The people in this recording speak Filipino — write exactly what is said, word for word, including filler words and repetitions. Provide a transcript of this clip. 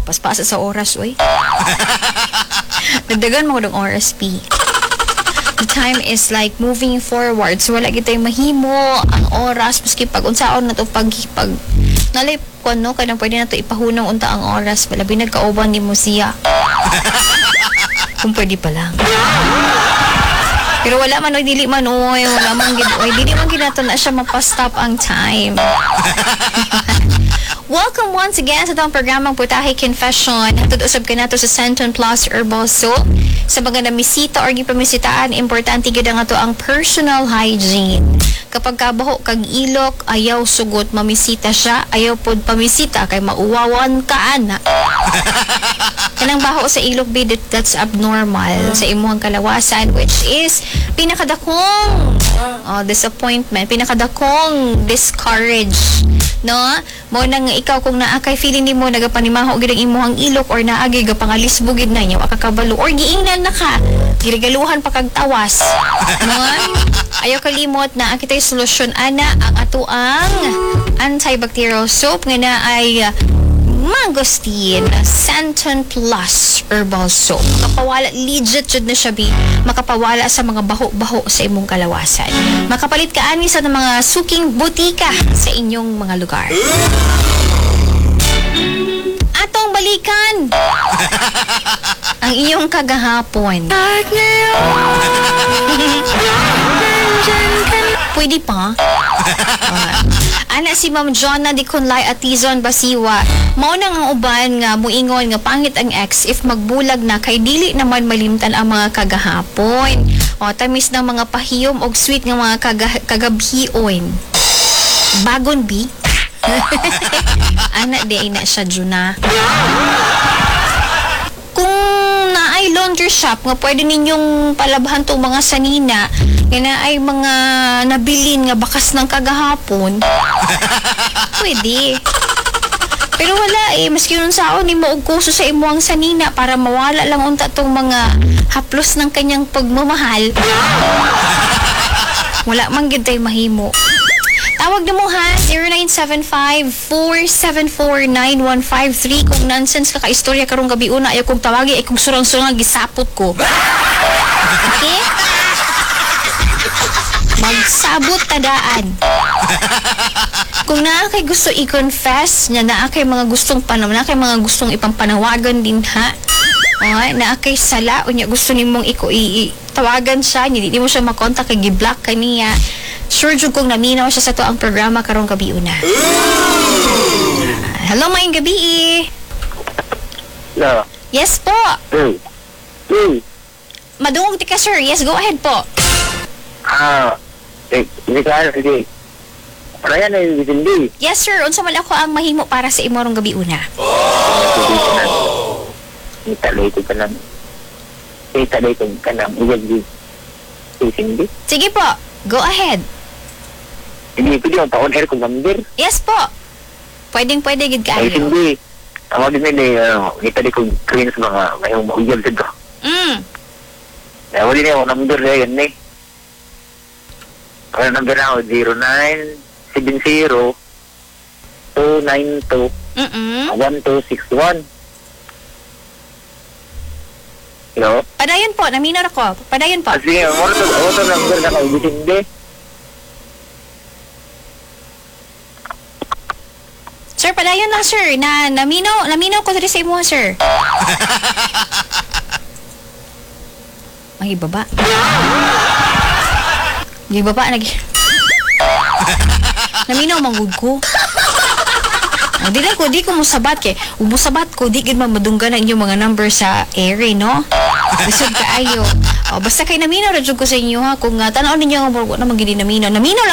Paspasa sa oras, oy. Nagdagan mo ng oras, P. The time is like moving forward. So, wala kita yung mahimo, ang oras, maski pag unsaon na to pag, pag nalay ko, no? Kaya pwede na to ipahunong unta ang oras. Malabi nagkauban ni mo siya. Kung pwede pa lang. Pero wala man, oy, dili man, oy, wala man, oy, dili man ginato na siya mapastop ang time. Welcome once again sa itong programang Putahe Confession. Hatod-usab ka nato sa Centon Plus Herbal Soap. Sa mga namisita or gipamisitaan, importante gid nga to ang personal hygiene. Kapag kabaho kag ilok, ayaw sugot mamisita siya, ayaw pod pamisita kay mauwawan ka ana. Kanang baho sa ilok bid, that's abnormal sa imuhang kalawasan, which is pinakadakong oh, disappointment, pinakadakong discourage, no? Mo nang ikaw kung naa kay feeling nimo nagapanimaho gid ang imuhang ilok or naagi gapangalisbo gid na inyo akakabalo or giingnan na ka giregaluhan pa kag tawas, no? Ayaw kalimot na ang kitay solusyon ana ang atuang antibacterial soap nga na ay uh, Mangosteen Centon Plus Herbal Soap. Makapawala, legit jud na siya, bi. Makapawala sa mga baho-baho sa imong kalawasan. Makapalit ka ani sa mga suking butika sa inyong mga lugar. Atong balikan ang iyong kagahapon. Pwede pa? Uh, ana si Ma'am Jonna di Kunlay Atizon Basiwa. Mao nang ang uban nga muingon nga pangit ang ex if magbulag na kay dili naman malimtan ang mga kagahapon. O tamis ng mga pahiyom og sweet nga mga kaga- kagabhion. Bagon bi? Ana di ay na siya Juna. Kung naay laundry shop nga pwede ninyong palabhan tong mga sanina nga naay mga nabilin nga bakas ng kagahapon, pwede. Pero wala eh, maski nun saon ni mo og kuso sa imuang sanina para mawala lang unta tong mga haplos ng kanyang pagmamahal. Wala man gid tay mahimo. Tawag na mo ha, zero nine seven five, four seven four, nine one five three kung nonsense ka ka-istorya karong gabi una, ayaw kong tawagi, ay kung surang-surang gisapot ko. Okay? Magsabot tadaan. Kung naa kay gusto i-confess, na naa kay mga gustong panam, naa kay mga gustong ipampanawagan din ha. Okay, naa kay sala, unya gusto nimong iko i tawagan siya, hindi mo siya makontak kay gi-block kaniya. Sure jud kong naminaw siya sa to ang programa karong gabi una. Uh, hello, maayong gabi. Hello. Yes po. Hey. Hey. Madungog ti ka, sir. Yes, go ahead po. Ah, eh, hindi ka, hindi. Para yan ay hindi. Yes, sir. Unsa man ako ang mahimo para sa imo karong gabi una. Italay ko ka lang. Italay ko ka lang. Iyag hindi. Sige po. Go ahead. Hindi ko yung taon air kung number. Yes po. Pwedeng pwede gid ka. Ay, hindi. Tawag din nila, ano, italay ko clean sa mga mayong mauyab dito. Mm. Kaya wali na yung number na yan eh. Kaya number na ako, zero nine seven zero, two nine two, Mm-mm. one two six one. Hello? Padayon po. Naminaw ako. Padayon po. Ah, sige, ano to, ano to number na kayo, hindi. Sir, padayon lang, sir. Na, naminaw, naminaw ko sa imo, sir. Ang ibaba. Ang ibaba, nag... Naminaw, manggod ko. Oh, di lang ko, di ko musabat kay. Umusabat ko, di gid mamadunggan ang inyong mga number sa area, no? Bisod ka ayo. Oh, basta kay naminaw, radyo ko sa inyo, ha? Kung uh, tanaw ninyo, wala naman gini naminaw. Naminaw